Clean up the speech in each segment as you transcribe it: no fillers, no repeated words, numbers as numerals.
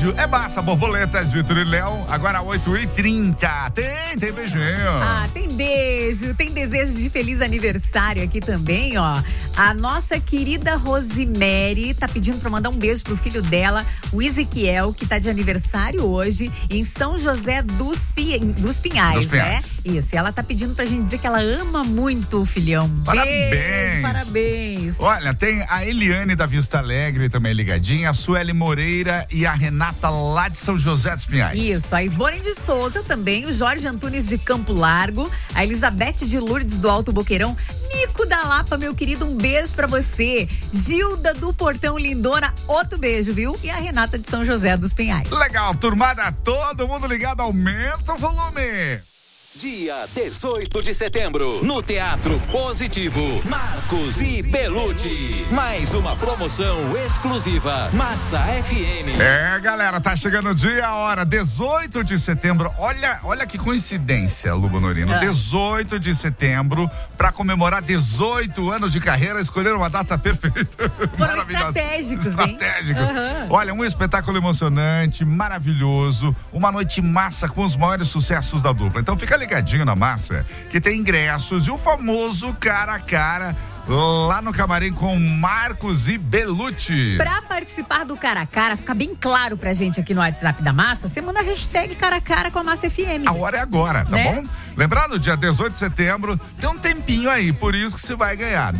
rádio. É massa, borboletas, Vitor e Léo. Agora 8h30. Tem beijinho. Tem beijo, tem desejo de feliz aniversário aqui também, ó. A nossa querida Rosemary tá pedindo pra mandar um beijo pro filho dela, o Ezequiel, que tá de aniversário hoje em São José dos Pinhais, né? Isso, e ela tá pedindo pra gente dizer que ela ama muito o filhão. Parabéns. Beijo, parabéns. Olha, tem a Eliane da Vista Alegre também ligadinha, a Sueli Moreira e a Renata lá de São José dos Pinhais. Isso, a Ivone de Souza também, o Jorge Antunes de Campo Largo, a Elizabeth de Lourdes do Alto Boqueirão, Nico da Lapa, meu querido, um beijo pra você. Gilda do Portão Lindona, outro beijo, viu? E a Renata de São José dos Pinhais. Legal, turmada, todo mundo ligado, aumenta o volume. Dia 18 de setembro, no Teatro Positivo, Marcos e Belucci. Mais uma promoção exclusiva, Massa FM. Galera, tá chegando o dia, a hora, 18 de setembro. Olha que coincidência, Lu Bonorino. 18 de setembro, pra comemorar 18 anos de carreira, escolheram uma data perfeita. Foram estratégicos, hein? Olha, um espetáculo emocionante, maravilhoso, uma noite massa com os maiores sucessos da dupla. Então fica ligadinho na Massa, que tem ingressos e o famoso cara a cara lá no camarim com Marcos e Belucci. Pra participar do cara a cara, fica bem claro pra gente aqui no WhatsApp da Massa, você manda a hashtag cara a cara com a Massa FM. A hora é agora, tá bom? Lembrando, dia 18 de setembro, tem um tempinho aí, por isso que você vai ganhar.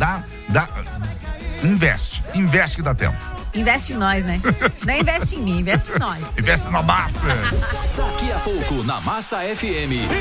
Investe que dá tempo. Investe em nós, né? Não investe em mim, investe em nós. Investe na Massa. Daqui a pouco, na Massa FM.